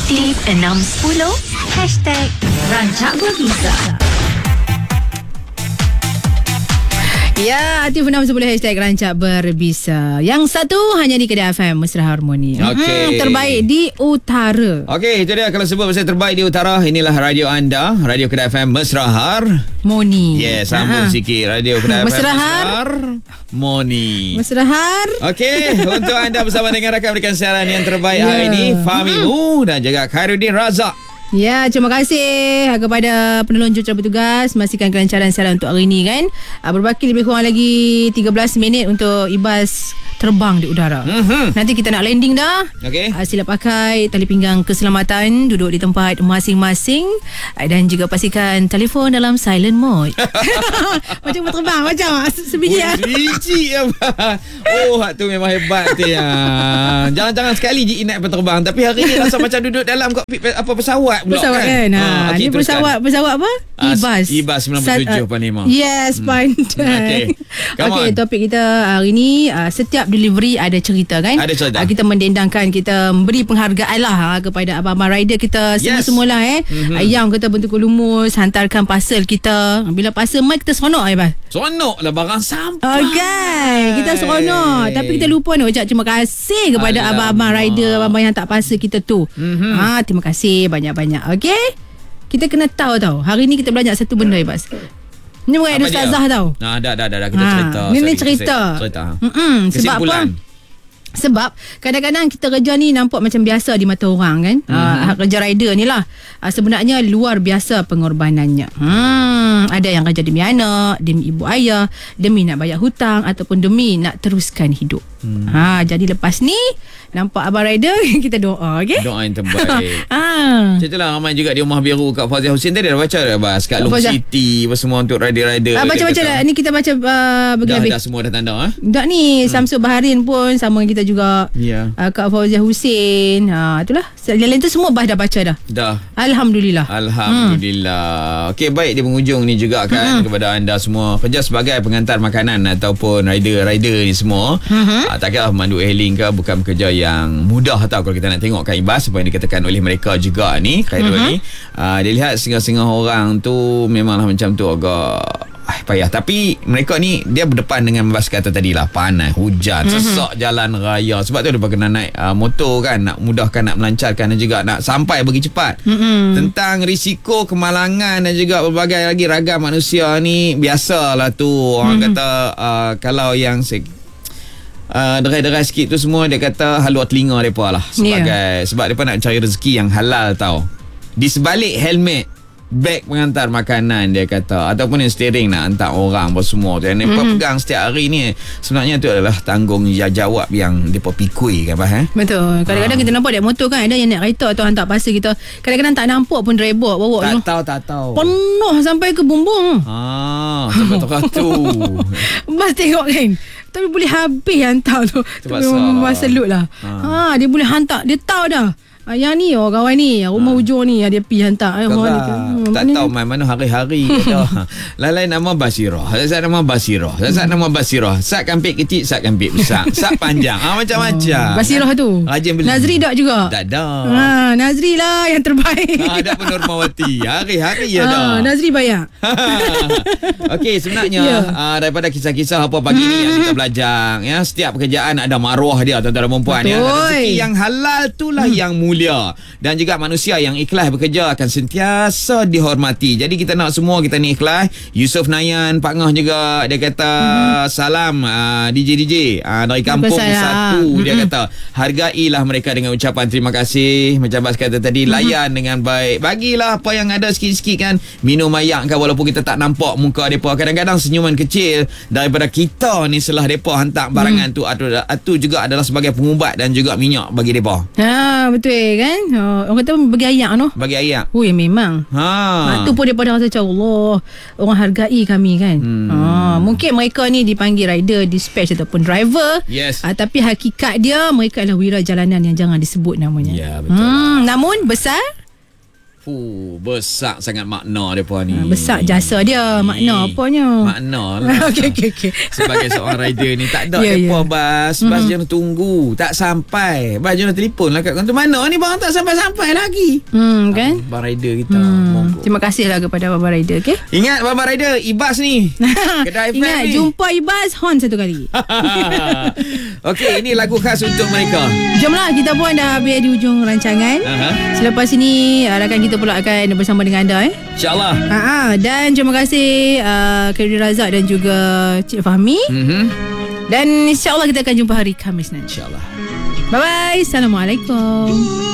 Aktif 610 #Rancak Berbisa. Ya, aktif 610 #Rancak Berbisa. Yang satu hanya di Kedah FM Mesra Harmoni. Terbaik di Utara. Okey, itu dia kalau sebut pasal terbaik di Utara. Inilah radio anda, Radio Kedah FM Mesra Harmoni. Yes, sambung sikit Radio Kedah FM Mesra Harmoni. Mesra Har. Okey, untuk anda bersama dengan rakan berikan siaran yang terbaik hari ini, Fahmimu dan juga Khairuddin Razak. Ya, terima kasih kepada penolong jurutera bertugas memastikan kelancaran siaran untuk hari ini kan. Berbaki lebih kurang lagi 13 minit untuk Ibas terbang di udara. Nanti kita nak landing dah. Okey. Sila pakai tali pinggang keselamatan, duduk di tempat masing-masing dan juga pastikan telefon dalam silent mode. Macam berterbang macam sebiji. Sebiji apa? Oh, hak tu memang hebat tu ya. Jangan-jangan sekali je naik berterbang, tapi hari ni rasa macam duduk dalam kokpit apa pesawat pula kan. Okay, ni pesawat apa? Ibas. Ibas 97.5. Yes, pandai. Okey, topik kita hari ni setiap delivery ada cerita kan. Ada cerita. Kita mendendangkan, kita memberi penghargaan lah kepada abang-abang rider kita semua-semualah Ayam kita bentuk lumus, hantarkan parcel kita. Bila parcel mai kita seronok Bang. Seronok lah barang sampai. Okay, kita seronok. Tapi kita lupa nak ucap terima kasih kepada abang-abang rider, abang-abang yang tak parcel kita tu. Terima kasih banyak-banyak. Okay, kita kena tahu Hari ni kita belajar satu benda Ibas. Ni bukan ada ustazah tau. Dah kita cerita. Ni cerita. Sebab apa? Sebab kadang-kadang kita kerja ni nampak macam biasa di mata orang kan. Kerja rider ni lah. Sebenarnya luar biasa pengorbanannya. Ada yang kerja demi anak, demi ibu ayah, demi nak bayar hutang ataupun demi nak teruskan hidup. Jadi lepas ni nampak abang rider, kita doa, okey? Doa yang terbaik. Macam itulah ramai juga di Rumah Biru kat Fauziah Hussein tadi dah baca dah Bas kat Long City apa semua untuk rider-rider. Baca-baca dah. Ni kita baca dah semua dah tanda Dah ni Samsul Baharin pun sama kita juga. Kak Fauziah Hussein. Itulah. Yang lain tu semua Bas dah baca dah. Alhamdulillah. Okey, baik di penghujung ni juga kan kepada anda semua kerja sebagai pengantar makanan ataupun rider ni semua. Tak kira memandu hailing ke, bukan kerja yang mudah tau kalau kita nak tengok kan Ibas apa yang dikatakan oleh mereka juga ni Khairul ni. Dia lihat setengah-setengah orang tu memanglah macam tu agak payah, tapi mereka ni dia berdepan dengan Bas kata tadilah panas, hujan, sesak jalan raya. Sebab tu dia kena naik motor kan, nak mudahkan, nak melancarkan dan juga nak sampai pergi cepat. Tentang risiko kemalangan dan juga berbagai lagi ragam manusia ni biasalah tu. Orang kata kalau yang derai-derai sikit tu semua dia kata haluan telinga mereka lah sebagai sebab mereka nak cari rezeki yang halal tau. Di sebalik helmet beg pengantar makanan dia kata ataupun yang steering nak hantar orang apa semua tu yang mereka pegang setiap hari ni sebenarnya tu adalah tanggungjawab yang mereka pikui kan betul. Kadang-kadang kita nampak dia motor kan, ada yang naik kereta atau hantar parcel kita, kadang-kadang tak nampak pun driver bawa tak tahu penuh sampai ke bumbung sampai tu Bas tengok kan, tapi boleh habis hantar tu. Memang selut lah. Dia boleh hantar, dia tahu dah yang ni kawan ni rumah hujung ni dia pergi hantar tak tahu mana hari-hari lain nama Basirah, sat nama Basirah, sat nama Basirah, sat kampik kecil, sat kampik besar, sat panjang macam-macam. Basirah tu rajin beli. Nazri tak juga? Tak ada. Nazri lah yang terbaik. Ada pun Normawati hari-hari ya dah. Nazri bayar. Okey, sebenarnya daripada kisah-kisah apa pagi ni yang kita belajar ya, setiap pekerjaan ada maruah dia tuan-tuan dan puan ya. Rezeki yang halal itulah yang mulia dan juga manusia yang ikhlas bekerja akan sentiasa dihormati. Jadi kita nak semua kita ni ikhlas. Yusuf Nayan Pak Ngah juga dia kata salam DJ dari kampung satu. Dia kata hargailah mereka dengan ucapan terima kasih. Macam Bas kata tadi, layan dengan baik, bagilah apa yang ada sikit-sikit kan, minum ayak kan walaupun kita tak nampak muka mereka. Kadang-kadang senyuman kecil daripada kita ni setelah mereka hantar barangan tu juga adalah sebagai pengubat dan juga minyak bagi mereka. Betul kan. Orang kata bagi ayak tu. Bagi ayak. Memang. Tu pun daripada rasa macam Allah, orang hargai kami kan. Mungkin mereka ni dipanggil rider, dispatch ataupun driver. Yes. Tapi hakikat dia mereka adalah wira jalanan yang jangan disebut namanya. Ya, betul. Namun besar Besar sangat makna mereka ni. Besar jasa dia. Makna apanya? Makna lah. Okey. Sebagai seorang rider ni, tak ada Ya, depa ya. bas jangan tunggu, tak sampai. Bas jangan telefon lah kat kantor, mana ni bang tak sampai-sampai lagi. Kan? Abang rider kita, monggo. Terima kasihlah kepada Abang Rider, okey? Ingat Abang rider, Ibas ni. Kedai FM Ingat, ni. jumpa Ibas Hon satu kali. Okey, ini lagu khas untuk mereka. Jomlah, kita pun dah habis di ujung rancangan. Selepas ini rakan kita pula akan bersama dengan anda InsyaAllah. Dan terima kasih Khairi Razak dan juga Cik Fahmi. Dan insyaAllah kita akan jumpa hari Khamis nanti. InsyaAllah. Bye-bye. Assalamualaikum.